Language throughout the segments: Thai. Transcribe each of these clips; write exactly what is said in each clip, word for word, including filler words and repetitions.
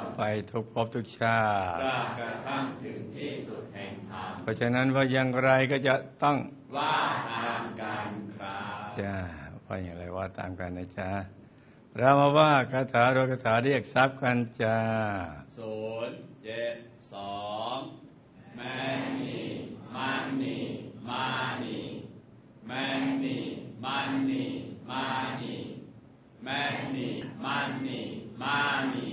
ไปทุกภพทุกชาติตราบกระทั่งถึงที่สุดแห่งธรรมเพราะฉะนั้นว่าอย่างไรก็จะต้องว่าตามกันครับจ้าว่าอย่างไรว่าตามกันนะจ๊ะเรามาว่าคาถาโดยคาถาเรียกทรัพย์กันจ้าศูนย์เจ็ดสองแมนนี่มันนี่มานี่แมนนี่มันนี่มานี่แมนนี่มันนี่มานี่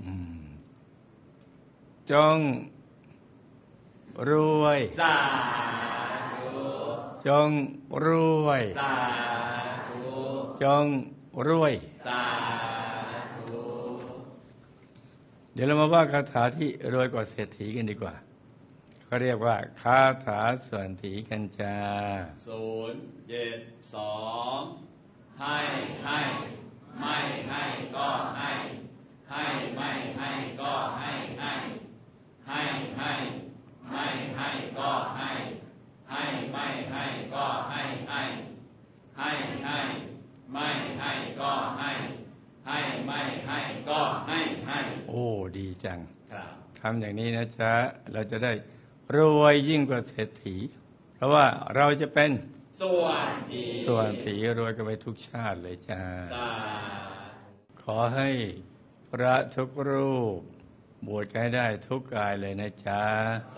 จงรวยสาธุจงรวยสาธุจงรวยสาธุเดี๋ยวเรามาว่าคาถาที่รวยกว่าเศรษฐีกันดีกว่าเขาเรียกว่าคาถาส่วนถีกันจ้าศูนย์เจ็ดสองให้ให้ไม่ให้ก็ให้ให้ไม่ให้ก็ให้ให้ให้ให้ไม่ให้ก็ให้ให้ไม่ให้ก็ให้ให้ให้ให้ไม่ให้ก็ให้ให้ไม่ให้ก็ให้ให้โอ้ดีจังครับทำอย่างนี้นะจ๊ะเราจะได้รวยยิ่งกว่าเศรษฐีเพราะว่าเราจะเป็นส่วนถีส่วนถีรวยกันไปทุกชาติเลยจ้าขอให้พระทุกรูปบวชให้ได้ทุกกายเลยนะจ๊ะ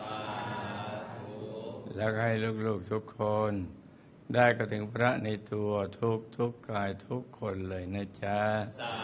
แล้วให้ลูกๆทุกคนได้ก็ถึงพระในตัวทุกทุกกายทุกคนเลยนะจ๊ะ